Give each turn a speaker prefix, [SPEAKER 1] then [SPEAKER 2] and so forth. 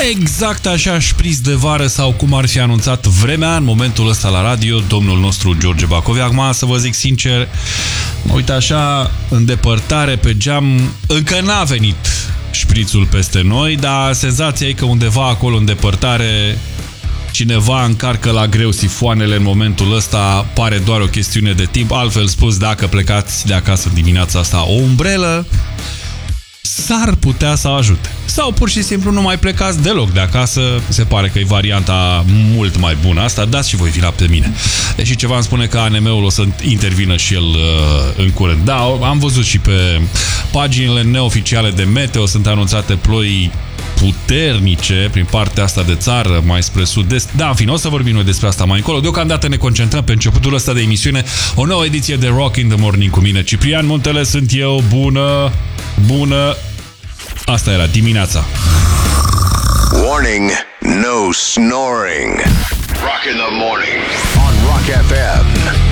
[SPEAKER 1] Exact așa, șpriț de vară sau cum ar fi anunțat vremea în momentul ăsta la radio, domnul nostru George Bacovia. Acum, să vă zic sincer, mă uit așa în depărtare pe geam, încă n-a venit șprițul peste noi, dar senzația e că undeva acolo în depărtare cineva încarcă la greu sifoanele în momentul ăsta, pare doar o chestiune de timp. Altfel spus, dacă plecați de acasă dimineața asta, o umbrelă s-ar putea să ajute. Sau pur și simplu nu mai plecați deloc de acasă. Se pare că e varianta mult mai bună asta. Dați și voi vina pe mine. Deși ceva îmi spune că ANM-ul o să intervină și el în curând. Da, am văzut și pe paginile neoficiale de meteo sunt anunțate ploi puternice prin partea asta de țară, mai spre sud-est. Da, în fine, o să vorbim noi despre asta mai încolo. Deocamdată ne concentrăm pe începutul ăsta de emisiune. O nouă ediție de Rock in the Morning cu mine, Ciprian Muntele, sunt eu. Bună. Asta era dimineața.
[SPEAKER 2] Warning, no snoring. Rock in the morning on Rock FM.